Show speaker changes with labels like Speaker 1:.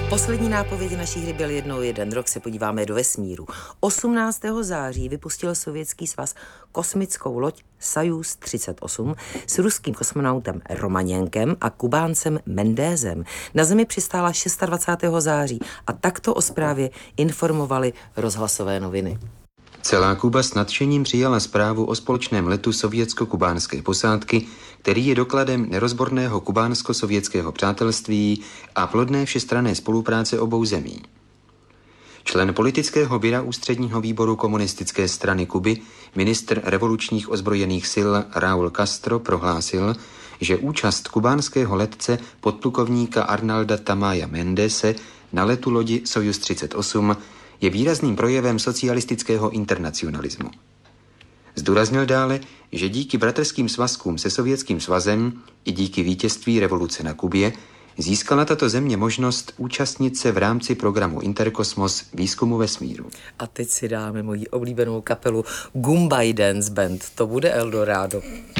Speaker 1: Poslední nápovědi naší hry byl jednou jeden rok, se podíváme do vesmíru. 18. září vypustil Sovětský svaz kosmickou loď Sajus 38 s ruským kosmonautem Romaněnkem a Kubáncem Mendézem. Na Zemi přistála 26. září a takto o zprávě informovali rozhlasové noviny.
Speaker 2: Celá Kuba s nadšením přijala zprávu o společném letu sovětsko-kubánské posádky, který je dokladem nerozborného kubánsko-sovětského přátelství a plodné všestranné spolupráce obou zemí. Člen politického byra Ústředního výboru komunistické strany Kuby, ministr revolučních ozbrojených sil Raúl Castro prohlásil, že účast kubánského letce podplukovníka Arnalda Tamája Mendese na letu lodi Sojus 38 je výrazným projevem socialistického internacionalismu. Zdůraznil dále, že díky bratrským svazkům se Sovětským svazem i díky vítězství revoluce na Kubě získala tato země možnost účastnit se v rámci programu Interkosmos výzkumu vesmíru.
Speaker 1: A teď si dáme moji oblíbenou kapelu Gumbay Dance Band. To bude Eldorado.